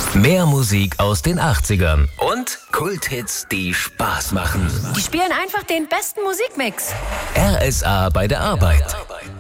Mehr Musik aus den 80ern und Kulthits, die Spaß machen. Die spielen einfach den besten Musikmix. RSA bei der Arbeit.